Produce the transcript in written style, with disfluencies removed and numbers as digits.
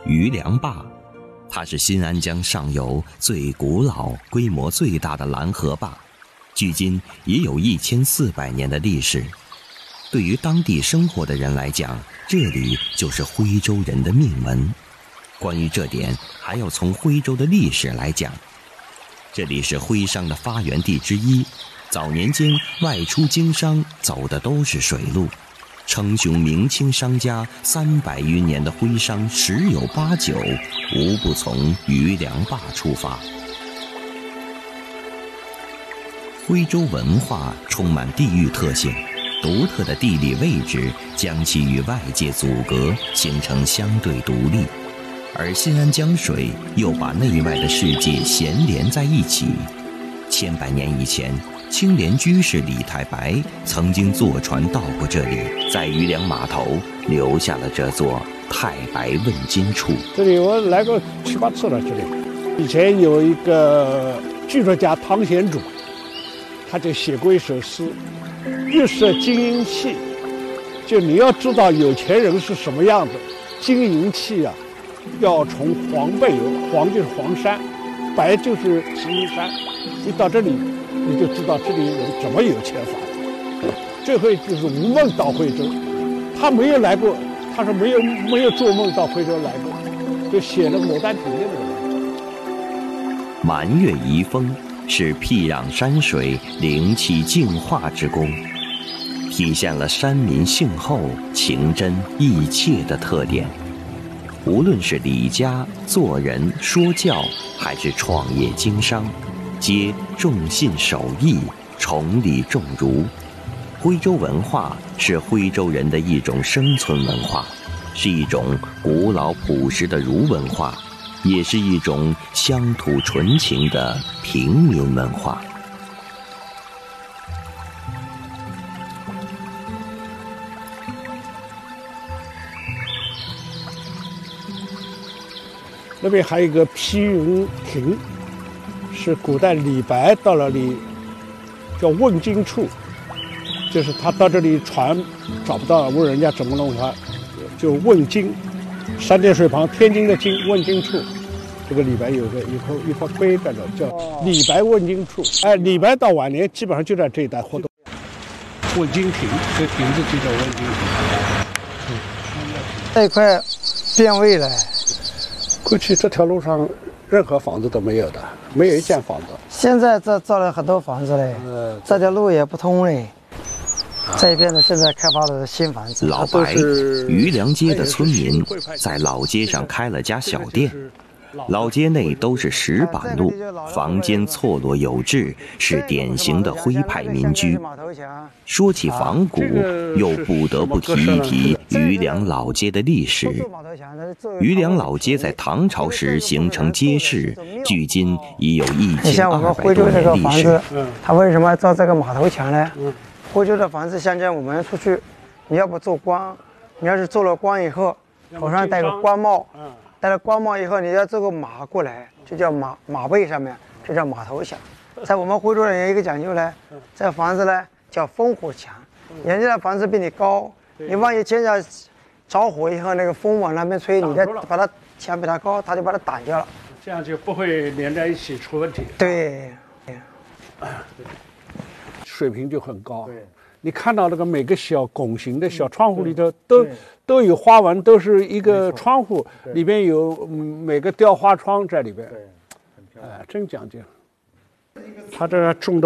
余梁坝，它是新安江上游最古老、规模最大的拦河坝，距今也有1400年的历史。对于当地生活的人来讲，这里就是徽州人的命门。关于这点，还要从徽州的历史来讲。这里是徽商的发源地之一，早年间外出经商走的都是水路，称雄明清商家300余年的徽商10有8九无不从余梁坝出发。徽州文化充满地域特性，独特的地理位置将其与外界阻隔，形成相对独立，而新安江水又把内外的世界衔连在一起。千百年以前，青莲居士李太白曾经坐船到过这里，在余梁码头留下了这座太白问津处。 这里我来过7、8次了。这里以前有一个剧作家汤显祖，他就写过一首诗：玉色金银器。就你要知道有钱人是什么样子，金银器啊，要从黄背有，黄就是黄山，白就是石英山。一到这里，你就知道这里人怎么有钱法。最后就是吴孟到徽州，他没有来过，他说没有做梦到徽州来过，就写了《牡丹亭》的那个。 满月遗风是僻壤山水灵气净化之功，体现了山民性厚、情真意切的特点。无论是理家、做人、说教，还是创业经商，皆重信守义，崇礼重儒。徽州文化是徽州人的一种生存文化，是一种古老朴实的儒文化，也是一种乡土纯情的平民文化。 那边还有一个披云亭，是古代李白到那里叫问津处，就是他到这里船找不到，问人家怎么弄他，就问津，三点水旁天津的津，问津处。这个李白有个一块碑在这，叫李白问津处。哎，李白到晚年基本上就在这一带活动。问津亭，这亭子就叫问津亭。 这一块变味了。 过去这条路上任何房子都没有的，没有一间房子。 现在这造了很多房子嘞，这条路也不通嘞。这一片呢，现在开发的新房子。 老白，余梁街的村民在老街上开了家小店。老街内都是石板路，房间错落有致，是典型的徽派民居。说起仿古，又不得不提一提余梁老街的历史。余梁老街在唐朝时形成街市，距今已有1200多年历史。 它为什么要造这个码头墙呢？徽州的房子，像我们出去，你要不做官，你要是做了官以后，头上戴个官帽。戴了官帽以后，你要这个马过来，就叫马背上面，这叫马头墙。在我们徽州人有一个讲究呢，这房子呢叫烽火墙，人家的房子比你高，你万一见着着火以后，那个风往那边吹，你再把它墙比它高，它就把它挡掉了， 这样就不会连在一起出问题。 对， 水平就很高。你看到那个每个小拱形的小窗户里头都有花纹，都是一个窗户里边有每个雕花窗在里边。真讲究。他这种的